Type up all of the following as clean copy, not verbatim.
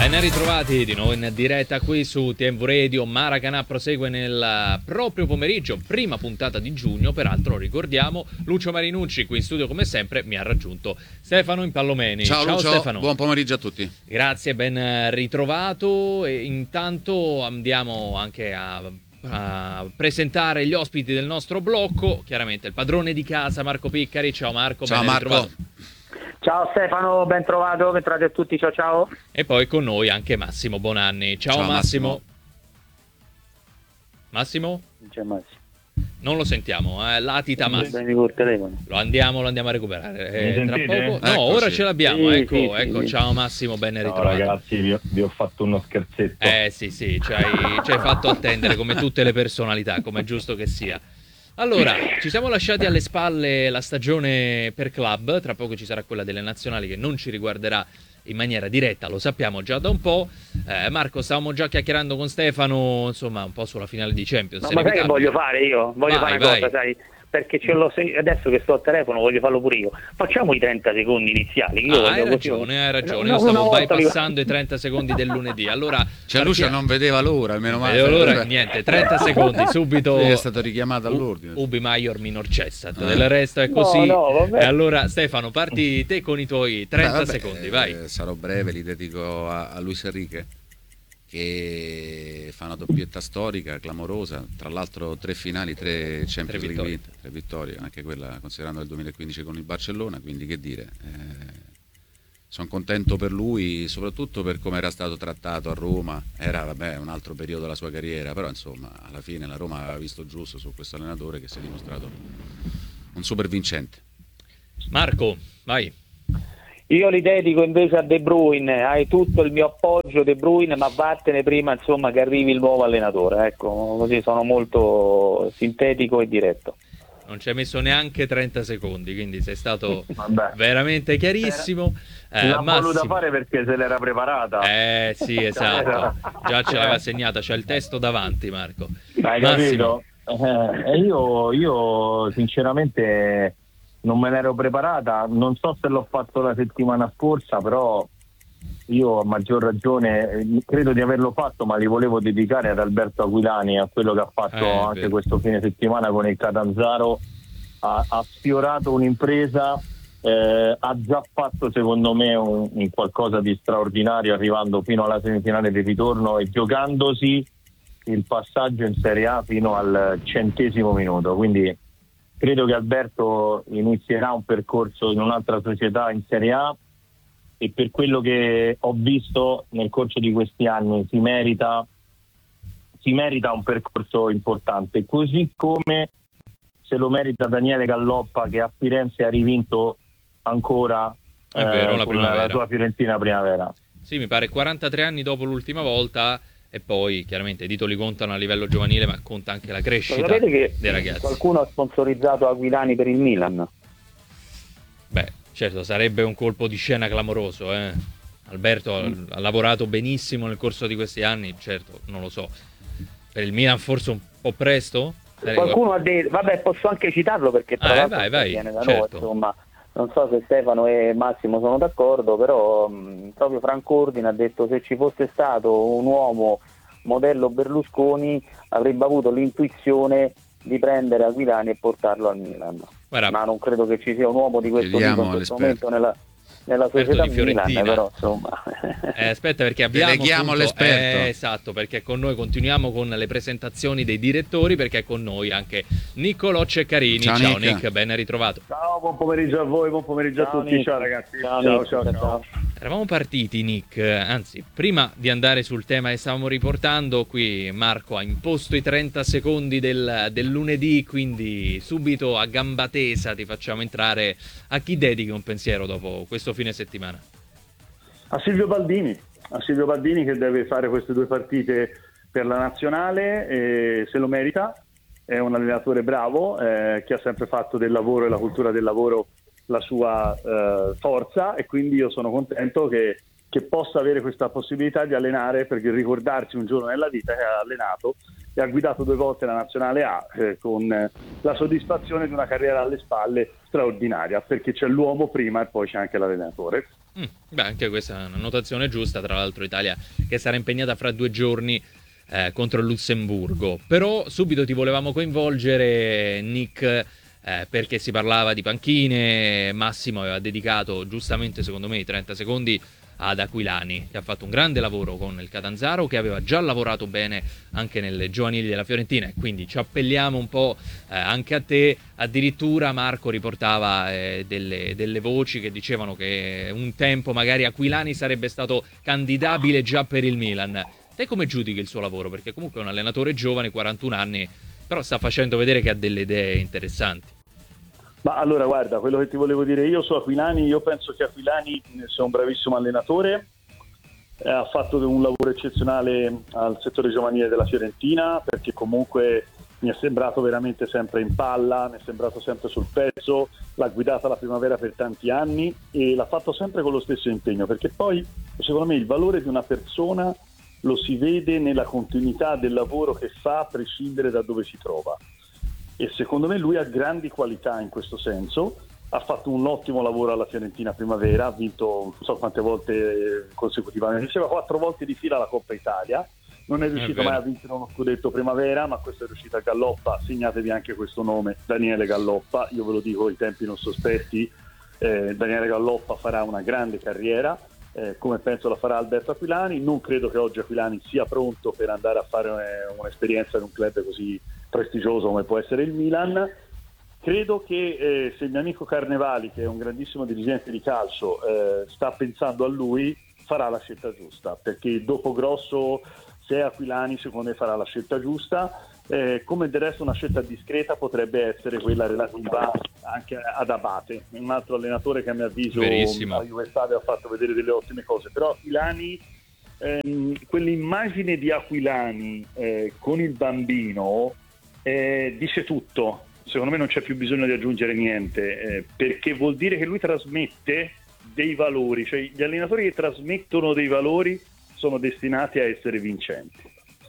Ben ritrovati di nuovo in diretta qui su TMV Radio. Maracanã prosegue nel proprio pomeriggio, prima puntata di giugno, peraltro ricordiamo. Lucio Marinucci qui in studio come sempre, mi ha raggiunto Stefano Impallomeni. Ciao Lucio, Stefano. buon pomeriggio a tutti. Grazie, ben ritrovato. E intanto andiamo anche a presentare gli ospiti del nostro blocco. Chiaramente il padrone di casa Marco Piccari. Ciao Marco, ciao ben Marco. ritrovato. Ciao Stefano, ben trovato a tutti, ciao ciao. E poi con noi anche Massimo Bonanni. Ciao Massimo. Massimo? Non c'è Massimo. Non lo sentiamo, latita Massimo. Col telefono. Lo andiamo a recuperare. Tra poco. No, Eccoci. Ora ce l'abbiamo. Sì, ecco. sì. Ciao Massimo, ben Ciao ritrovato. ragazzi, vi ho fatto uno scherzetto. Sì, ci hai fatto attendere come tutte le personalità, come è giusto che sia. Allora, ci siamo lasciati alle spalle la stagione per club, tra poco ci sarà quella delle nazionali che non ci riguarderà in maniera diretta, lo sappiamo già da un po'. Marco, stavamo già chiacchierando con Stefano, insomma, un po' sulla finale di Champions. No, ma sai che voglio fare io? Voglio fare una cosa, sai? Perché adesso che sto al telefono voglio farlo pure io. Facciamo i 30 secondi iniziali. Hai ragione. Io stavo bypassando i 30 secondi del lunedì. Allora, Lucio non vedeva l'ora, almeno male. Allora, niente, 30 secondi, subito. È stato richiamato all'ordine. Ubi maior minor cessat. Del resto è così. Vabbè. E allora, Stefano, parti te con i tuoi 30 secondi, vai. Sarò breve, li dedico a Luis Enrique, che fa una doppietta storica clamorosa, tra l'altro 3 finali, 3 Champions League vinte, 3 vittorie, anche quella considerando il 2015 con il Barcellona, quindi che dire, sono contento per lui, soprattutto per come era stato trattato a Roma. Era un altro periodo della sua carriera, però insomma alla fine la Roma aveva visto giusto su questo allenatore che si è dimostrato un super vincente. Marco, vai. Io li dedico invece a De Bruyne, hai tutto il mio appoggio De Bruyne, ma vattene prima insomma che arrivi il nuovo allenatore, ecco, così sono molto sintetico e diretto. Non ci hai messo neanche 30 secondi, quindi sei stato veramente chiarissimo. L'ha voluta fare perché se l'era preparata. Sì, esatto. Già ce l'aveva segnata, c'è il testo davanti, Marco. Hai Massimo. Capito? Io sinceramente non me l'ero preparata, non so se l'ho fatto la settimana scorsa, però io a maggior ragione credo di averlo fatto, ma li volevo dedicare ad Alberto Aquilani, a quello che ha fatto anche questo fine settimana con il Catanzaro. Ha sfiorato un'impresa, ha già fatto secondo me un qualcosa di straordinario, arrivando fino alla semifinale di ritorno e giocandosi il passaggio in Serie A fino al 100° minuto, quindi credo che Alberto inizierà un percorso in un'altra società in Serie A e per quello che ho visto nel corso di questi anni si merita un percorso importante, così come se lo merita Daniele Galloppa, che a Firenze ha rivinto ancora la sua Fiorentina Primavera. Sì, mi pare 43 anni dopo l'ultima volta. E poi chiaramente i titoli contano a livello giovanile, ma conta anche la crescita dei ragazzi. Qualcuno ha sponsorizzato Aquilani per il Milan. Beh, certo, sarebbe un colpo di scena clamoroso. Alberto ha lavorato benissimo nel corso di questi anni, certo, non lo so. Per il Milan forse un po' presto? Qualcuno ha detto, vabbè, posso anche citarlo perché tra l'altro viene da noi, insomma. Non so se Stefano e Massimo sono d'accordo, però proprio Franco Ordine ha detto: se ci fosse stato un uomo modello Berlusconi avrebbe avuto l'intuizione di prendere Aquilani e portarlo al Milan. Ma non credo che ci sia un uomo di questo tipo in questo momento nella società Milan, però insomma. Aspetta, perché abbiamo l'esperto. Esatto, perché con noi continuiamo con le presentazioni dei direttori, perché è con noi anche Niccolò Ceccarini. Ciao Nick, ben ritrovato. Ciao, buon pomeriggio a voi, buon pomeriggio a tutti. Nick. Ciao ragazzi. Ciao. Eravamo partiti, Nick, anzi, prima di andare sul tema che stavamo riportando, qui Marco ha imposto i 30 secondi del lunedì, quindi subito a gamba tesa ti facciamo entrare. A chi dedichi un pensiero dopo questo fine settimana? A Silvio Baldini che deve fare queste 2 partite per la nazionale, e se lo merita. È un allenatore bravo, che ha sempre fatto del lavoro e la cultura del lavoro la sua forza, e quindi io sono contento che possa avere questa possibilità di allenare, perché ricordarsi un giorno nella vita che ha allenato e ha guidato 2 volte la nazionale A, con la soddisfazione di una carriera alle spalle straordinaria, perché c'è l'uomo prima e poi c'è anche l'allenatore. Beh, anche questa è una notazione giusta, tra l'altro Italia che sarà impegnata fra 2 giorni contro il Lussemburgo. Però subito ti volevamo coinvolgere, Nick, perché si parlava di panchine. Massimo aveva dedicato giustamente, secondo me, i 30 secondi ad Aquilani, che ha fatto un grande lavoro con il Catanzaro, che aveva già lavorato bene anche nelle giovanili della Fiorentina, e quindi ci appelliamo un po' anche a te. Addirittura Marco riportava delle voci che dicevano che un tempo magari Aquilani sarebbe stato candidabile già per il Milan. Te come giudichi il suo lavoro? Perché comunque è un allenatore giovane, 41 anni, però sta facendo vedere che ha delle idee interessanti. Ma allora guarda, quello che ti volevo dire io su Aquilani, io penso che Aquilani sia un bravissimo allenatore, ha fatto un lavoro eccezionale al settore giovanile della Fiorentina, perché comunque mi è sembrato veramente sempre in palla, mi è sembrato sempre sul pezzo, l'ha guidata la Primavera per tanti anni e l'ha fatto sempre con lo stesso impegno, perché poi secondo me il valore di una persona lo si vede nella continuità del lavoro che fa a prescindere da dove si trova. E secondo me lui ha grandi qualità in questo senso, ha fatto un ottimo lavoro alla Fiorentina Primavera, ha vinto non so quante volte consecutivamente, diceva 4 volte di fila la Coppa Italia, non è riuscito mai a vincere uno scudetto Primavera, ma questo è riuscito a Galloppa, segnatevi anche questo nome, Daniele Galloppa, io ve lo dico in tempi non sospetti, Daniele Galloppa farà una grande carriera, come penso la farà Alberto Aquilani. Non credo che oggi Aquilani sia pronto per andare a fare un'esperienza in un club così prestigioso come può essere il Milan. Credo che se il mio amico Carnevali, che è un grandissimo dirigente di calcio, sta pensando a lui, farà la scelta giusta, perché dopo Grosso, se è Aquilani, secondo me farà la scelta giusta. Come del resto una scelta discreta potrebbe essere quella relativa anche ad Abate, un altro allenatore che a mio avviso a Juve Stabia ha fatto vedere delle ottime cose, però Aquilani, quell'immagine di Aquilani con il bambino dice tutto. Secondo me non c'è più bisogno di aggiungere niente, perché vuol dire che lui trasmette dei valori, cioè gli allenatori che trasmettono dei valori sono destinati a essere vincenti.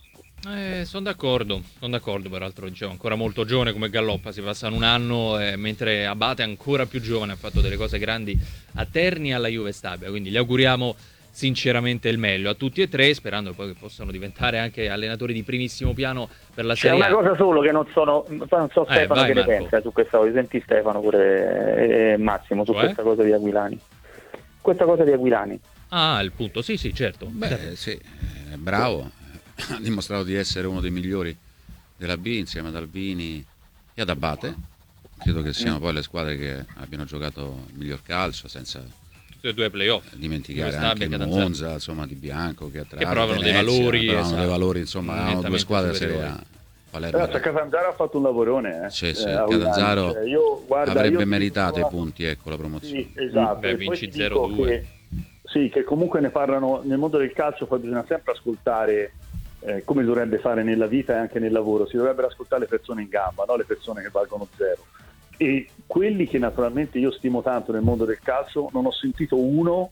Sono d'accordo, peraltro dicevo ancora molto giovane come Galloppa, si passa un anno, mentre Abate ancora più giovane, ha fatto delle cose grandi a Terni e alla Juve Stabia, quindi gli auguriamo sinceramente il meglio a tutti e tre, sperando poi che possano diventare anche allenatori di primissimo piano per la Serie A. C'è una cosa solo che non so Stefano vai, che ne Marco. pensa su questa cosa, senti Stefano pure Massimo su questa cosa di Aquilani. Questa cosa di Aquilani. Ah, il punto, sì, certo. Beh, sì, è bravo, ha dimostrato di essere uno dei migliori della B insieme ad Albini e ad Abate. Credo che siano poi le squadre che abbiano giocato il miglior calcio, senza tutte e due playoff. Dimenticare anche Monza, insomma, Di Bianco che provano dei valori, dei valori, insomma, erano due squadre Serie A. Catanzaro ha fatto un lavorone. Sì, Catanzaro avrebbe meritato i punti, ecco, la promozione. Sì, esatto. Beh, vinci 0-2. Che comunque ne parlano nel mondo del calcio, poi bisogna sempre ascoltare, come dovrebbe fare nella vita e anche nel lavoro, si dovrebbero ascoltare le persone in gamba, no? Le persone che valgono zero, e quelli che naturalmente io stimo tanto nel mondo del calcio. Non ho sentito uno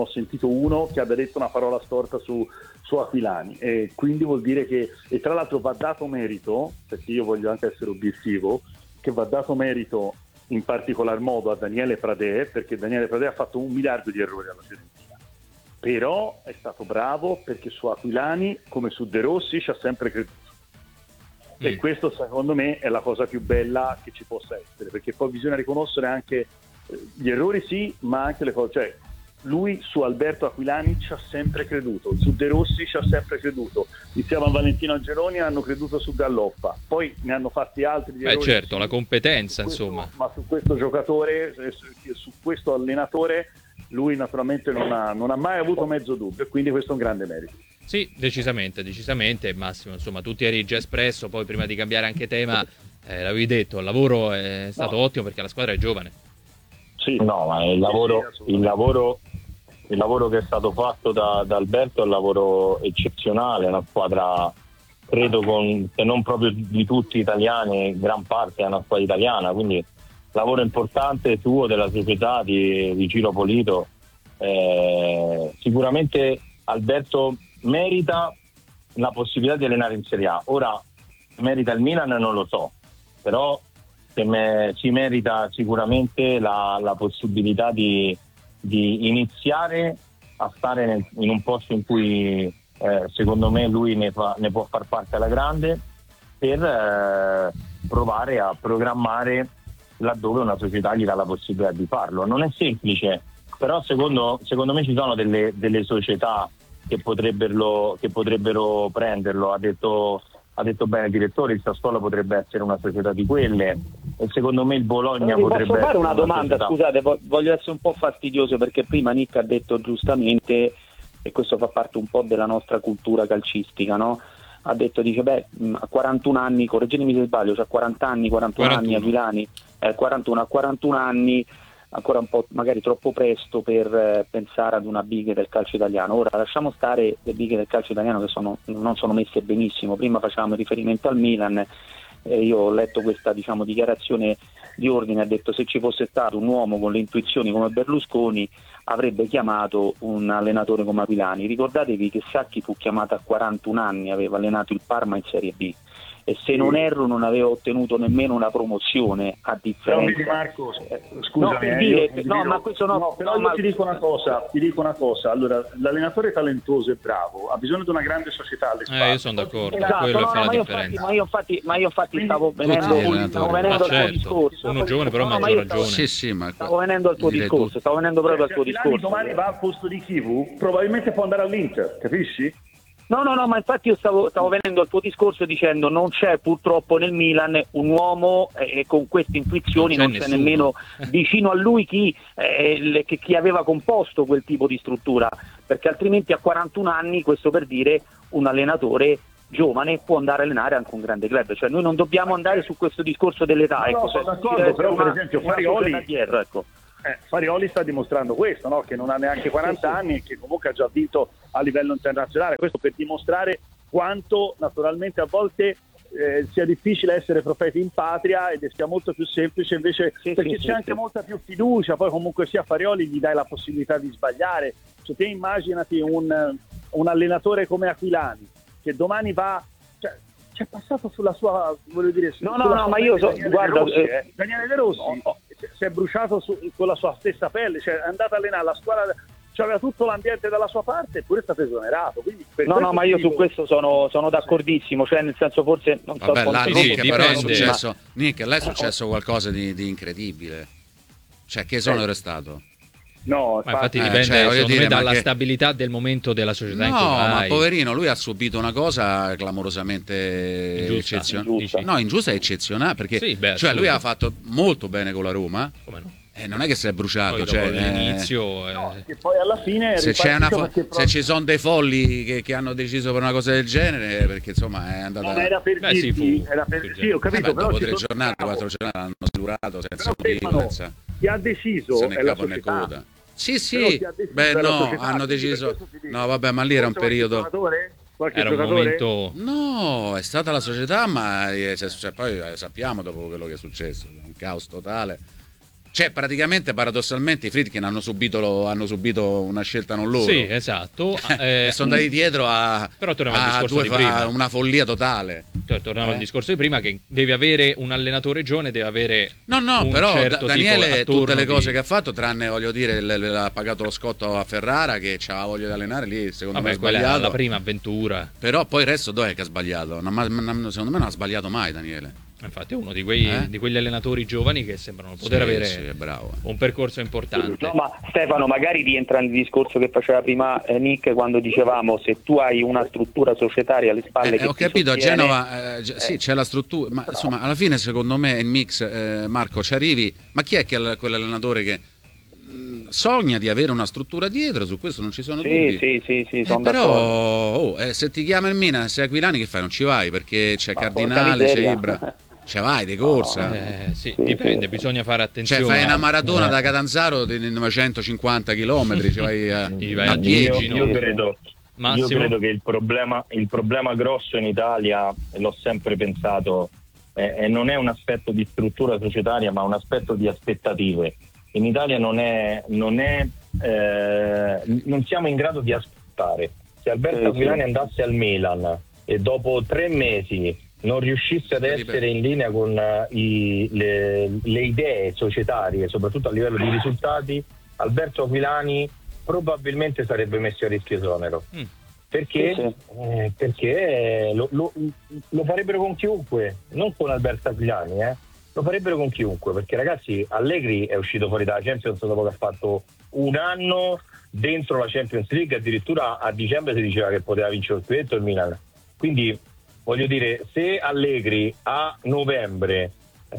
che abbia detto una parola storta su Aquilani, e quindi vuol dire che, e tra l'altro va dato merito, perché io voglio anche essere obiettivo, che va dato merito in particolar modo a Daniele Pradè, perché Daniele Pradè ha fatto 1 miliardo di errori alla Fiorentina, però è stato bravo perché su Aquilani, come su De Rossi, ci ha sempre creduto. E questo secondo me è la cosa più bella che ci possa essere, perché poi bisogna riconoscere anche gli errori, sì, ma anche le cose. Cioè, lui su Alberto Aquilani ci ha sempre creduto, su De Rossi ci ha sempre creduto, insieme a Valentino Angeloni hanno creduto su Galloppa, poi ne hanno fatti altri di errori. Certo, la competenza, insomma. Ma su questo giocatore, su questo allenatore, lui naturalmente non ha mai avuto mezzo dubbio, e quindi questo è un grande merito. Sì, decisamente, Massimo, insomma, tu ti eri già espresso, poi prima di cambiare anche tema, l'avevi detto, il lavoro è stato ottimo perché la squadra è giovane. Sì, no, ma il lavoro che è stato fatto da Alberto è un lavoro eccezionale, una squadra, credo, se non proprio di tutti italiani, gran parte è una squadra italiana, quindi lavoro importante tuo, della società, di Ciro Polito. Sicuramente Alberto merita la possibilità di allenare in Serie A. Ora, merita il Milan non lo so, però si merita sicuramente la possibilità di di iniziare a stare in un posto in cui secondo me lui ne può far parte alla grande, per provare a programmare laddove una società gli dà la possibilità di farlo. Non è semplice, però secondo me ci sono delle società che potrebbero prenderlo. Ha detto bene il direttore, il Sassuolo potrebbe essere una società di quelle, e secondo me il Bologna potrebbe posso fare essere una domanda, società. scusate, voglio essere un po' fastidioso, perché prima Nick ha detto giustamente, e questo fa parte un po' della nostra cultura calcistica, no? Ha detto, dice, a 41 anni, correggetemi se sbaglio, cioè 40 anni, 41 anni Aquilani, 41 a 41 anni, ancora un po' magari troppo presto per pensare ad una big del calcio italiano. Ora lasciamo stare le big del calcio italiano che non sono messe benissimo. Prima facevamo riferimento al Milan, io ho letto questa dichiarazione di ordine, ha detto: se ci fosse stato un uomo con le intuizioni come Berlusconi avrebbe chiamato un allenatore come Aquilani. Ricordatevi che Sacchi fu chiamato a 41 anni, aveva allenato il Parma in Serie B, e se non erro non aveva ottenuto nemmeno una promozione, a differenza. Però Marco, scusami, ti dico una cosa, allora l'allenatore talentoso e bravo ha bisogno di una grande società alle spalle. Io sono d'accordo, esatto, quello fa la differenza. Ma io infatti stavo venendo al tuo discorso. Uno giovane però ha maggior ragione. Stavo venendo al tuo discorso, stavo venendo proprio al tuo discorso. Domani va al posto di Chivu, probabilmente può andare all'Inter, capisci? No, ma infatti io stavo venendo al tuo discorso dicendo: non c'è purtroppo nel Milan un uomo con queste intuizioni, non c'è nemmeno vicino a lui chi aveva composto quel tipo di struttura, perché altrimenti a 41 anni, questo per dire, un allenatore giovane può andare a allenare anche un grande club. Cioè noi non dobbiamo andare su questo discorso dell'età. Sono d'accordo, però per esempio Farioli sta dimostrando questo, no? Che non ha neanche 40 anni e che comunque ha già vinto a livello internazionale. Questo per dimostrare quanto naturalmente a volte sia difficile essere profeti in patria ed sia molto più semplice invece, perché c'è anche molta più fiducia. Poi comunque sia Farioli gli dai la possibilità di sbagliare. Cioè, te immaginati un allenatore come Aquilani che domani va, c'è passato sulla sua, voglio dire, ma io guarda, Daniele De Rossi si è bruciato con la sua stessa pelle, cioè è andato a allenare la squadra, aveva tutto l'ambiente dalla sua parte, eppure è stato esonerato. Ma io su questo sono d'accordissimo, cioè nel senso, forse non so. Vabbè, là Nick, però è successo, Nick, là è successo qualcosa di incredibile. Cioè, che esonero è stato? No, ma infatti dipende secondo me dalla stabilità del momento della società in cui vai. Ma poverino, lui ha subito una cosa clamorosamente eccezionale. No, ingiusta e eccezionale, perché cioè lui ha fatto molto bene con la Roma. Come no? Non è che si è bruciato, poi all'inizio e poi alla fine se ci sono dei folli che hanno deciso per una cosa del genere, perché insomma è andata. Non era per dirti, ho capito, però dopo 3 giornate, 4 giornate hanno slurato senza motivo, chi ha deciso è la società. Sì, hanno deciso. No, vabbè, ma lì era un periodo. Era un momento. No, è stata la società, ma poi sappiamo dopo quello che è successo, un caos totale. Cioè, praticamente, paradossalmente, i Friedkin hanno subito una scelta non loro. Sì, esatto. Sono andati dietro però torniamo al discorso di prima. Una follia totale. Torniamo al discorso di prima, che deve avere un allenatore giovane, deve avere un però certo Daniele tutte le cose che ha fatto, tranne, voglio dire, ha pagato lo scotto a Ferrara, che c'aveva voglia di allenare lì, secondo me ha sbagliato. La prima avventura. Però poi il resto dov'è che ha sbagliato? Secondo me non ha sbagliato mai Daniele. Infatti è uno di quegli allenatori giovani che sembrano poter avere un percorso importante. No, ma Stefano, magari rientra nel discorso che faceva prima Nick, quando dicevamo: se tu hai una struttura societaria alle spalle che ho capito, sostiene, a Genova sì, c'è la struttura, ma insomma alla fine secondo me il mix, Marco, ci arrivi, ma chi è quell'allenatore che sogna di avere una struttura dietro? Su questo non ci sono dubbi. Sì, però se ti chiama il Milan, se Aquilani, che fai? Non ci vai, perché c'è Cardinale, c'è Ibra. Cioè vai di corsa. Dipende, bisogna fare attenzione. Cioè fai una maratona da Catanzaro di 950 km, vai a piedi. Io credo che il problema grosso in Italia, l'ho sempre pensato, non è un aspetto di struttura societaria, ma un aspetto di aspettative. In Italia non siamo in grado di aspettare. Se Alberto Aquilani andasse al Milan e dopo 3 mesi non riuscisse ad essere in linea con le idee societarie, soprattutto a livello di risultati, Alberto Aquilani probabilmente sarebbe messo a rischio esonero. Perché? Sì. Perché lo farebbero con chiunque, non con Alberto Aquilani, lo farebbero con chiunque, perché ragazzi, Allegri è uscito fuori dalla Champions dopo che ha fatto un anno dentro la Champions League, addirittura a dicembre si diceva che poteva vincere lo scudetto il Milan. Quindi voglio dire, se Allegri a novembre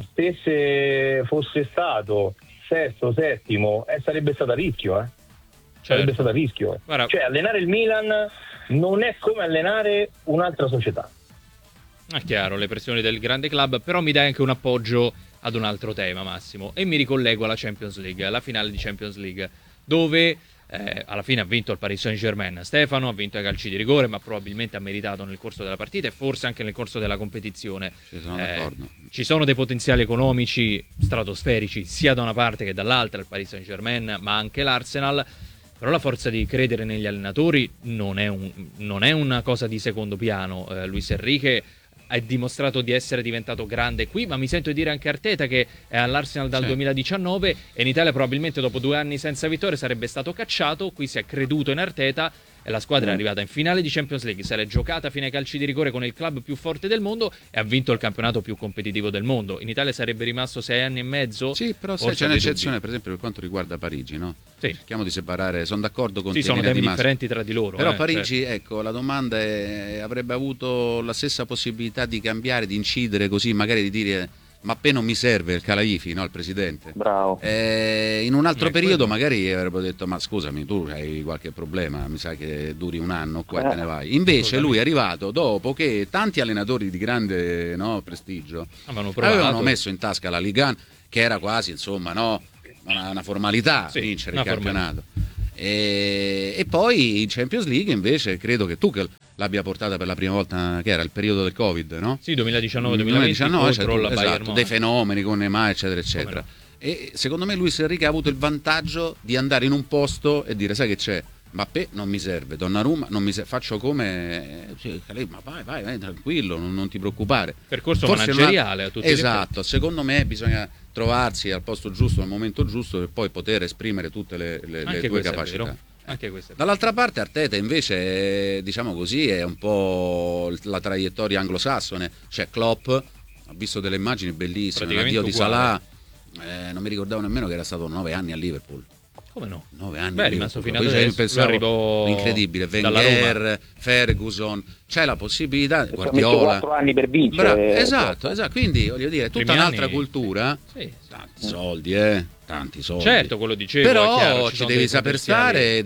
se fosse stato sesto, settimo, sarebbe stato a rischio, sarebbe stato a rischio. Guarda, cioè allenare il Milan non è come allenare un'altra società. È chiaro, le pressioni del grande club, però mi dai anche un appoggio ad un altro tema, Massimo, e mi ricollego alla Champions League, alla finale di Champions League, dove alla fine ha vinto il Paris Saint-Germain. Stefano ha vinto ai calci di rigore, ma probabilmente ha meritato nel corso della partita e forse anche nel corso della competizione. Sono d'accordo. Ci sono dei potenziali economici stratosferici sia da una parte che dall'altra, il Paris Saint-Germain, ma anche l'Arsenal. Però la forza di credere negli allenatori non è una cosa di secondo piano. Luis Enrique ha dimostrato di essere diventato grande qui, ma mi sento dire anche Arteta, che è all'Arsenal dal 2019 e in Italia probabilmente dopo 2 anni senza vittorie sarebbe stato cacciato. Qui si è creduto in Arteta e la squadra è arrivata in finale di Champions League, se l'è giocata fino ai calci di rigore con il club più forte del mondo e ha vinto il campionato più competitivo del mondo. In Italia sarebbe rimasto 6 anni e mezzo. Sì, però se c'è un'eccezione, per esempio, per quanto riguarda Parigi, no? Sì. Cerchiamo di separare, sono d'accordo con te. Sì, sono temi differenti tra di loro. Però Parigi, ecco, la domanda è, avrebbe avuto la stessa possibilità di cambiare, di incidere così, magari di dire ma appena non mi serve il Calaifi, no, il presidente. Bravo. In un altro periodo magari avrebbero detto ma scusami, tu hai qualche problema, mi sa che duri un anno qua e te ne vai. Invece lui è arrivato dopo che tanti allenatori di grande prestigio avevano messo in tasca la Ligue 1, che era quasi insomma una formalità vincere il campionato. E poi in Champions League invece credo che Tuchel l'abbia portata per la prima volta, che era il periodo del Covid, no? Sì, 2019-2020 contro la Bayern, dei fenomeni con Neymar eccetera eccetera. E secondo me Luis Enrique ha avuto il vantaggio di andare in un posto e dire sai che c'è, Mbappé non mi serve, Donnarumma non mi serve, faccio come ma vai tranquillo, non ti preoccupare. Percorso manageriale a tutti gli effetti. Esatto, secondo me bisogna trovarsi al posto giusto nel momento giusto per poi poter esprimere tutte le tue capacità. Anche Dall'altra parte Arteta invece diciamo così è un po' la traiettoria anglosassone, cioè Klopp ha visto delle immagini bellissime, l'addio di Salah, non mi ricordavo nemmeno che era stato 9 anni a Liverpool. Come no? 9 anni. Beh, è rimasto fino adesso. Arrivò incredibile. Wenger, Ferguson, c'è la possibilità. Guardiola. 4 anni per vincere. Esatto. Quindi voglio dire, tutta un'altra cultura. Sì. Tanti soldi, tanti soldi. Certo, quello dicevo. Però chiaro, ci devi saper stare,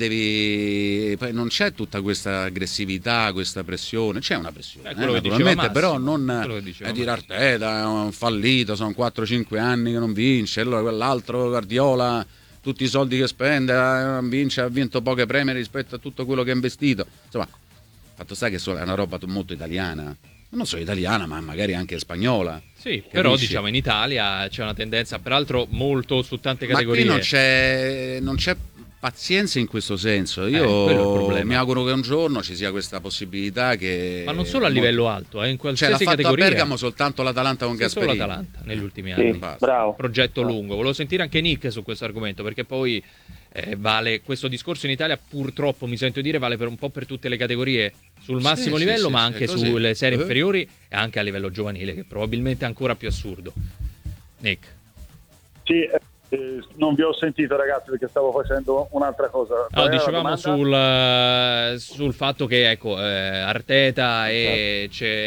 poi non c'è tutta questa aggressività, questa pressione. C'è una pressione, naturalmente, però non dire Arteta è un fallito, sono 4-5 anni che non vince, allora quell'altro Guardiola tutti i soldi che spende, ha vinto poche preme rispetto a tutto quello che ha investito. Insomma, fatto sta che è una roba molto italiana, non solo italiana, ma magari anche spagnola. Sì, capisci? Però diciamo in Italia c'è una tendenza, peraltro molto su tante categorie. Ma qui non c'è pazienza in questo senso. Io mi auguro che un giorno ci sia questa possibilità che... Ma non solo a livello alto, in qualsiasi l'ha fatto categoria. A Bergamo soltanto l'Atalanta con Gasperini. Solo l'Atalanta negli ultimi anni. Bravo. Progetto lungo. Volevo sentire anche Nick su questo argomento, perché poi vale questo discorso in Italia, purtroppo mi sento dire, vale per un po' per tutte le categorie sul massimo livello, ma anche sulle serie inferiori e anche a livello giovanile, che probabilmente è ancora più assurdo. Nick. Sì, non vi ho sentito ragazzi perché stavo facendo un'altra cosa. No, dicevamo sul fatto che Arteta e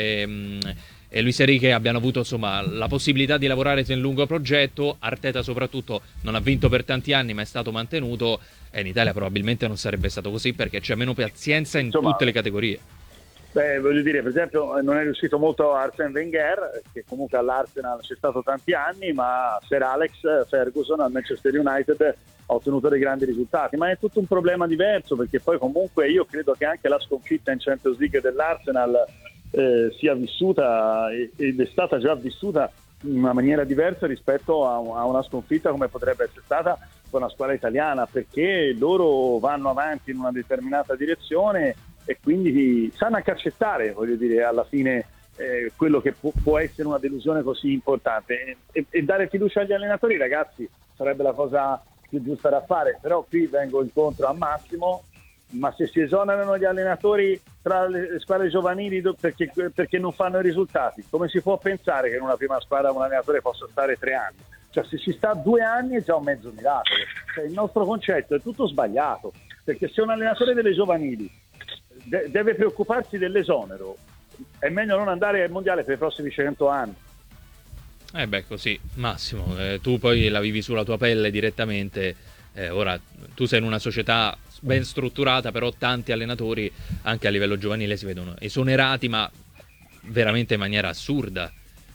Luis Enrique abbiano avuto insomma la possibilità di lavorare su un lungo progetto. Arteta soprattutto non ha vinto per tanti anni ma è stato mantenuto, e in Italia probabilmente non sarebbe stato così perché c'è meno pazienza in tutte le categorie. Voglio dire, per esempio non è riuscito molto Arsene Wenger, che comunque all'Arsenal c'è stato tanti anni, ma Sir Alex Ferguson al Manchester United ha ottenuto dei grandi risultati, ma è tutto un problema diverso, perché poi comunque io credo che anche la sconfitta in Champions League dell'Arsenal sia vissuta ed è stata già vissuta in una maniera diversa rispetto a una sconfitta come potrebbe essere stata con una squadra italiana, perché loro vanno avanti in una determinata direzione e quindi sanno anche accettare, voglio dire, alla fine quello che può essere una delusione così importante e dare fiducia agli allenatori, ragazzi, sarebbe la cosa più giusta da fare, però qui vengo incontro a Massimo, ma se si esonerano gli allenatori tra le squadre giovanili perché non fanno i risultati, come si può pensare che in una prima squadra un allenatore possa stare 3 anni? Cioè, se si sta 2 anni è già un mezzo miracolo. Cioè, il nostro concetto è tutto sbagliato, perché se un allenatore delle giovanili deve preoccuparsi dell'esonero, è meglio non andare al mondiale per i prossimi 100 anni. Così, Massimo, tu poi la vivi sulla tua pelle direttamente. Ora tu sei in una società ben strutturata, però tanti allenatori anche a livello giovanile si vedono esonerati, ma veramente in maniera assurda.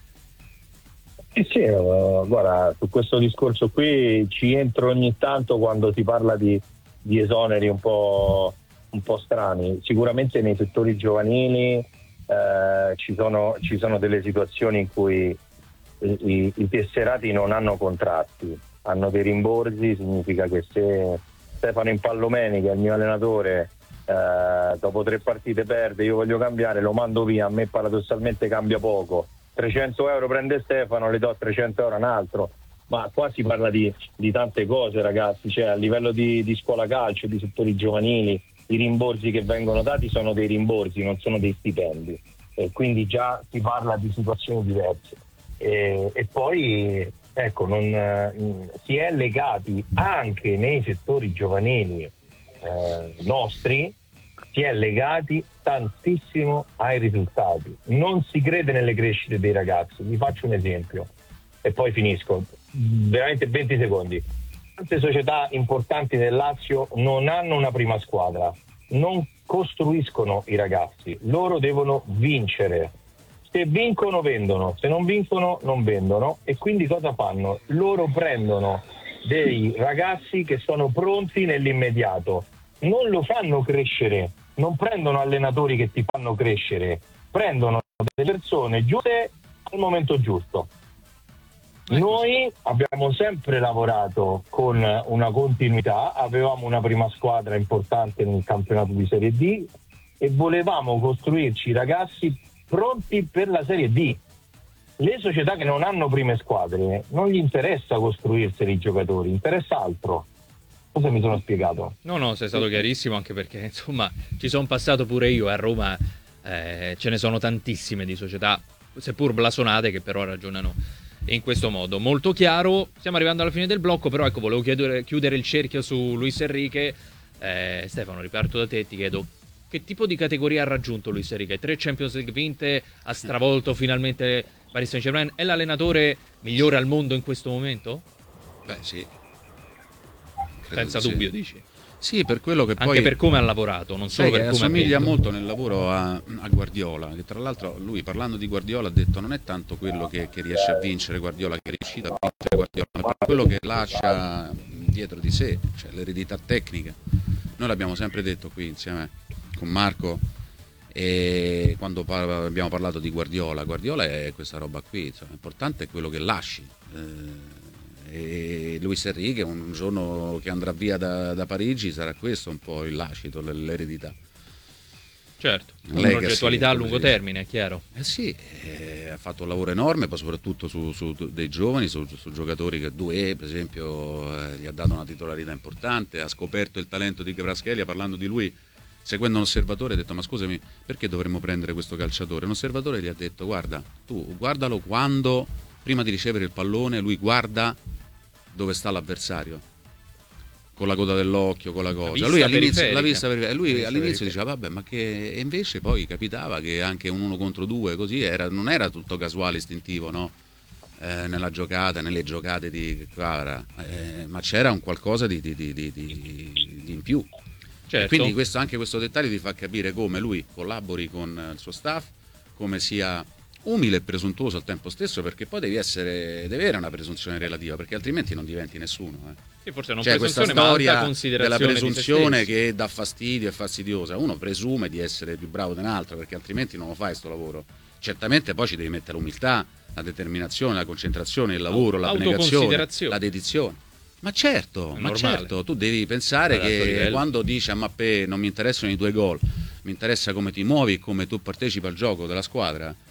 Sì, guarda, su questo discorso qui ci entro ogni tanto quando si parla di esoneri un po' strani. Sicuramente nei settori giovanili ci sono delle situazioni in cui i tesserati non hanno contratti, hanno dei rimborsi. Significa che se Stefano Impallomeni, che è il mio allenatore, dopo 3 partite perde, io voglio cambiare, lo mando via, a me paradossalmente cambia poco, 300 euro prende Stefano, le do 300 euro a un altro. Ma qua si parla di tante cose, ragazzi, cioè a livello di scuola calcio, di settori giovanili, i rimborsi che vengono dati sono dei rimborsi, non sono dei stipendi, e quindi già si parla di situazioni diverse. E poi ecco, si è legati anche nei settori giovanili nostri, si è legati tantissimo ai risultati. Non si crede nelle crescite dei ragazzi. Vi faccio un esempio e poi finisco, veramente 20 secondi. Tante società importanti del Lazio non hanno una prima squadra, non costruiscono i ragazzi, loro devono vincere. Se vincono vendono, se non vincono non vendono, e quindi cosa fanno? Loro prendono dei ragazzi che sono pronti nell'immediato, non lo fanno crescere, non prendono allenatori che ti fanno crescere, prendono delle persone giuste al momento giusto. Noi abbiamo sempre lavorato con una continuità, avevamo una prima squadra importante nel campionato di Serie D e volevamo costruirci ragazzi pronti per la Serie D. Le società che non hanno prime squadre non gli interessa costruirseli i giocatori, interessa altro. Cosa mi sono spiegato? No, sei stato chiarissimo, anche perché insomma ci sono passato pure io a Roma, ce ne sono tantissime di società, seppur blasonate, che però ragionano in questo modo. Molto chiaro, stiamo arrivando alla fine del blocco, però ecco, volevo chiudere il cerchio su Luis Enrique. Stefano, riparto da te, ti chiedo: che tipo di categoria ha raggiunto Luis Enrique? 3 Champions League vinte, ha stravolto finalmente Paris Saint-Germain, è l'allenatore migliore al mondo in questo momento? Beh, sì. Senza dubbio, dici? Sì, per quello che poi... Anche per come ha lavorato, non solo per come assomiglia molto nel lavoro a Guardiola, che tra l'altro lui, parlando di Guardiola, ha detto non è tanto quello che riesce a vincere Guardiola, che è riuscito a vincere Guardiola, ma quello che lascia dietro di sé, cioè l'eredità tecnica. Noi l'abbiamo sempre detto qui insieme con Marco, e quando abbiamo parlato di Guardiola è questa roba qui, insomma, l'importante è quello che lasci. E Luis Enrique un giorno che andrà via da Parigi sarà questo un po' il lascito, l'eredità. Certo, una progettualità a lungo termine, è chiaro. Sì, ha fatto un lavoro enorme, poi soprattutto su dei giovani, su giocatori che Doué, per esempio, gli ha dato una titolarità importante, ha scoperto il talento di Kvaratskhelia. Parlando di lui, seguendo un osservatore, ha detto: ma scusami, perché dovremmo prendere questo calciatore? Un osservatore gli ha detto: guarda, tu guardalo quando, prima di ricevere il pallone, lui guarda dove sta l'avversario, con la coda dell'occhio, con la cosa. Lui all'inizio diceva vabbè, ma che... E invece poi capitava che anche un 1 contro 2 così non era tutto casuale, istintivo, no? Nella giocata, nelle giocate di Kvara, ma c'era un qualcosa di in più. Certo. E quindi anche questo dettaglio ti fa capire come lui collabori con il suo staff, come sia umile e presuntuoso al tempo stesso, perché poi devi avere una presunzione relativa, perché altrimenti non diventi nessuno. Sì, forse non c'è questa storia della presunzione che dà fastidio, è fastidiosa. Uno presume di essere più bravo di un altro, perché altrimenti non lo fai sto lavoro. Certamente poi ci devi mettere l'umiltà, la determinazione, la concentrazione, il lavoro, l'abnegazione, la dedizione. Ma certo, tu devi pensare che quando dici a Mappé non mi interessano i tuoi gol, mi interessa come ti muovi e come tu partecipi al gioco della squadra.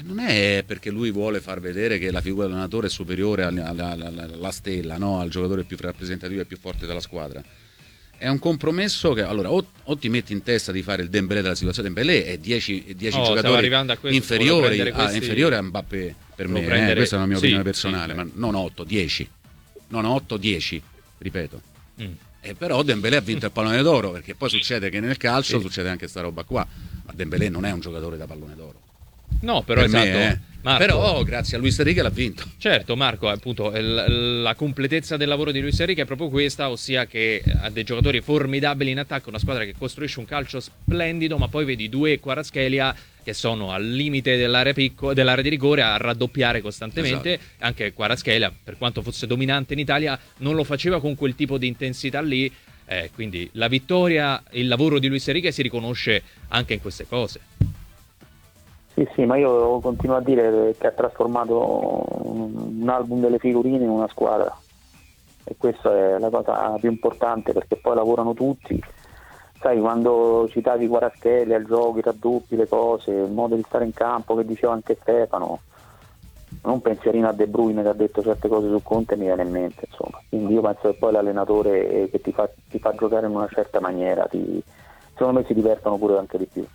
Non è perché lui vuole far vedere che la figura dell'allenatore è superiore alla stella, no? Al giocatore più rappresentativo e più forte della squadra. È un compromesso che allora o ti metti in testa di fare il Dembélé della situazione. Dembélé è 10 giocatori inferiore a Mbappé per me, questa è una mia opinione personale, ma non 8, 10. Non 8, 10, ripeto. Però Dembélé ha vinto il pallone d'oro, perché poi succede che nel calcio succede anche sta roba qua, ma Dembélé non è un giocatore da pallone d'oro. No, però per me, Marco, però grazie a Luis Enrique l'ha vinto. Certo, Marco, appunto la completezza del lavoro di Luis Enrique è proprio questa, ossia che ha dei giocatori formidabili in attacco, una squadra che costruisce un calcio splendido, ma poi vedi due Kvaratskhelia che sono al limite dell'area di rigore a raddoppiare costantemente. Esatto. Anche Kvaratskhelia, per quanto fosse dominante in Italia, non lo faceva con quel tipo di intensità lì, quindi la vittoria, il lavoro di Luis Enrique si riconosce anche in queste cose. Sì, ma io continuo a dire che ha trasformato un album delle figurine in una squadra, e questa è la cosa più importante, perché poi lavorano tutti. Sai, quando citavi Kvaratskhelia, il gioco, i raddoppi, le cose, il modo di stare in campo che diceva anche Stefano, non un pensierino a De Bruyne che ha detto certe cose su Conte mi viene in mente, insomma. Quindi io penso che poi l'allenatore che ti fa giocare in una certa maniera, secondo me si divertono pure anche di più.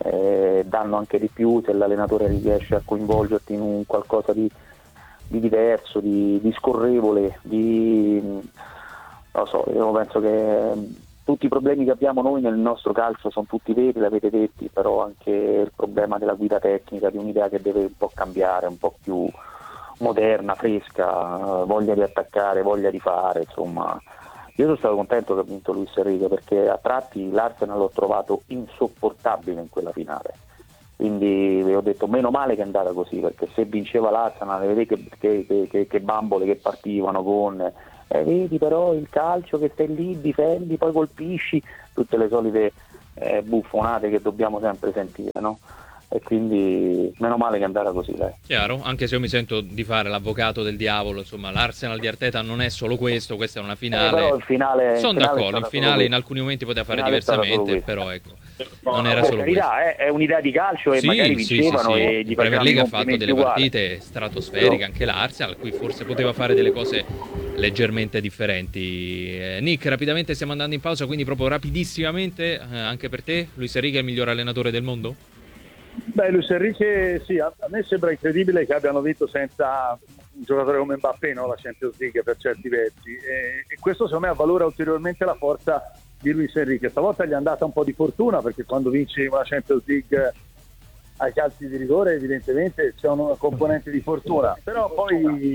Danno anche di più se l'allenatore riesce a coinvolgerti in un qualcosa di diverso, di scorrevole, non lo so. Io penso che tutti i problemi che abbiamo noi nel nostro calcio sono tutti veri, l'avete detti, però anche il problema della guida tecnica, di un'idea che deve un po' cambiare, un po' più moderna, fresca, voglia di attaccare, voglia di fare, insomma. Io sono stato contento che ha vinto Luis Enrique, perché a tratti l'Arsenal l'ho trovato insopportabile in quella finale, quindi vi ho detto meno male che è andata così, perché se vinceva l'Arsenal vedete che bambole che partivano con vedi però il calcio che stai lì, difendi, poi colpisci, tutte le solite buffonate che dobbiamo sempre sentire, no? E quindi meno male che è andata così, dai. Chiaro, anche se io mi sento di fare l'avvocato del diavolo, insomma, l'Arsenal di Arteta non è solo questo, questa è una finale. Però il finale sono d'accordo, il finale in alcuni momenti poteva fare diversamente, però ecco, non era solo questo. È un'idea di calcio, e magari vincevano e gli Premier facevano League ha fatto delle partite stratosferiche, anche l'Arsenal, qui forse poteva fare delle cose leggermente differenti. Nick, rapidamente stiamo andando in pausa, quindi proprio rapidissimamente, anche per te, Luis Enrique è il miglior allenatore del mondo? Beh, Luis Enrique sì, a me sembra incredibile che abbiano vinto senza un giocatore come Mbappé, no? La Champions League per certi versi, e questo secondo me avvalora ulteriormente la forza di Luis Enrique. Stavolta gli è andata un po' di fortuna, perché quando vinci una Champions League ai calci di rigore evidentemente c'è una componente di fortuna, però poi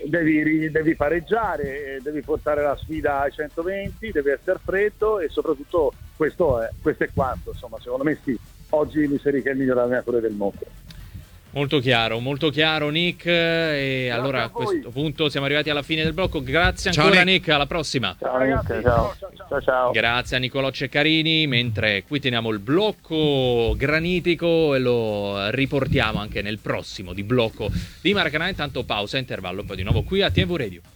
devi pareggiare, devi portare la sfida ai 120, devi essere freddo, e soprattutto questo è quanto, insomma, secondo me sì. Oggi Luis Enrique è il miglior allenatore del mondo. Molto chiaro Nick, e allora a questo punto siamo arrivati alla fine del blocco. Grazie ancora, ciao, Nick, alla prossima. Ciao Nick, ciao. Grazie a Nicolò Ceccarini, mentre qui teniamo il blocco granitico e lo riportiamo anche nel prossimo di blocco di Maracanã. Intanto pausa, intervallo, poi di nuovo qui a TV Radio.